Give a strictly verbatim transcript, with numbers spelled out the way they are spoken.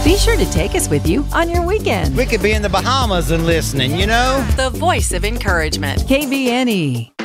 Be sure to take us with you on your weekend. We could be in the Bahamas and listening, you know? The voice of encouragement. K B N E.